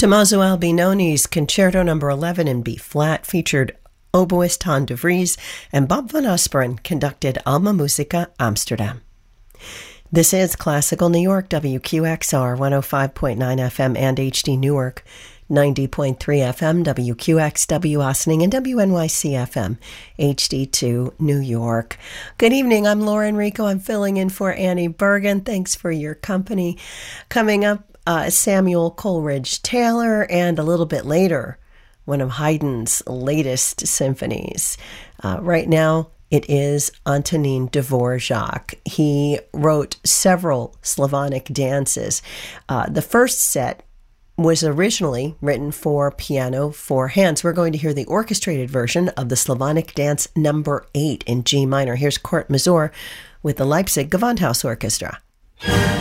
Tommaso Albinoni's Concerto No. 11 in B-flat featured oboist Han de Vries, and Bob van Asperen conducted Alma Musica Amsterdam. This is Classical New York, WQXR 105.9 FM and HD Newark, 90.3 FM, WQXW Ossining, and WNYC FM, HD2 New York. Good evening, I'm Laura Enrico. I'm filling in for Annie Bergen. Thanks for your company. Coming up, Samuel Coleridge Taylor, and a little bit later, one of Haydn's latest symphonies. Right now, it is Antonin Dvorak. He wrote several Slavonic dances. The first set was originally written for piano, four hands. We're going to hear the orchestrated version of the Slavonic Dance No. 8 in G minor. Here's Kurt Masur with the Leipzig Gewandhaus Orchestra.